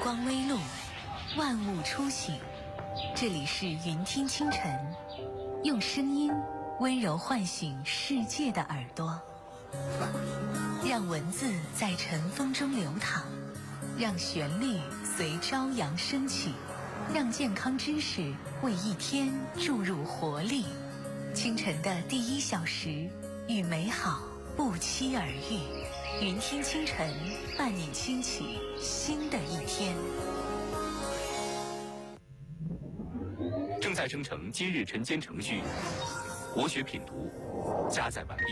光微露，万物初醒。这里是云听清晨，用声音温柔唤醒世界的耳朵，让文字在晨风中流淌，让旋律随朝阳升起，让健康知识为一天注入活力。清晨的第1小时，与美好不期而遇。云听清晨，伴你轻启新的一天。 正在生成今日晨间程序，国学品读加载完毕。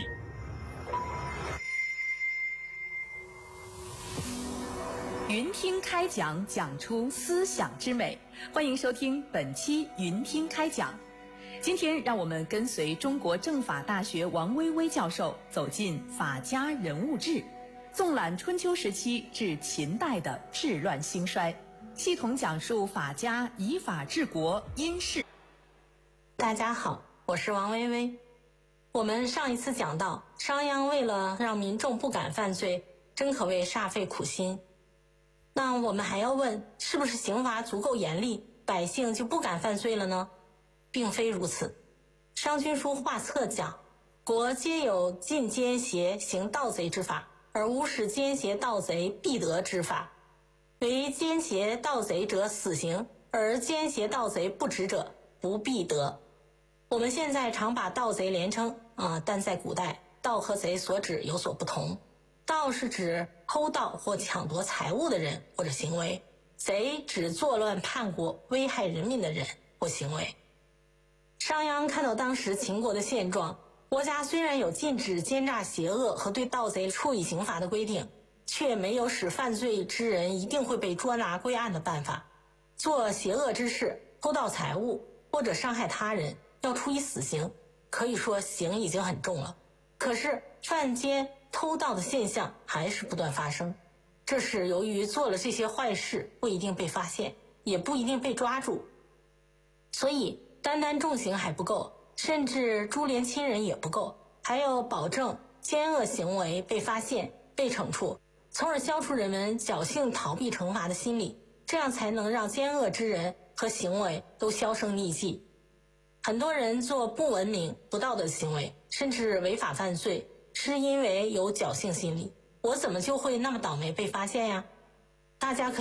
云听开讲，讲出思想之美。欢迎收听本期云听开讲。今天让我们跟随中国政法大学王薇薇教授走进法家人物志，纵览春秋时期至秦代的治乱兴衰，系统讲述法家以法治国因事。 大家好，我是王薇薇。我们上一次讲到，商鞅为了让民众不敢犯罪，真可谓煞费苦心。那我们还要问，是不是刑罚足够严厉，百姓就不敢犯罪了呢？并非如此。商君书画策讲，国皆有禁奸邪行盗贼之法，而无使奸邪盗贼必得之法。为奸邪盗贼者死刑，而奸邪盗贼不止者不必得。我们现在常把盗贼连称但在古代，盗和贼所指有所不同。盗是指偷盗或抢夺财物的人或者行为，贼指作乱叛国、危害人民的人或行为。商鞅看到当时秦国的现状，国家虽然有禁止奸诈邪恶和对盗贼处以刑罚的规定，却没有使犯罪之人一定会被捉拿归案的办法。做邪恶之事、偷盗财物或者伤害他人，要处以死刑，可以说刑已经很重了。可是犯奸偷盗的现象还是不断发生，这是由于做了这些坏事不一定被发现，也不一定被抓住，所以单单重刑还不够，甚至株连亲人也不够，还要保证奸恶行为被发现、被惩处，从而消除人们侥幸逃避惩罚的心理，这样才能让奸恶之人和行为都销声匿迹。很多人做不文明、不道德的行为，甚至违法犯罪，是因为有侥幸心理，我怎么就会那么倒霉被发现呀？大家可以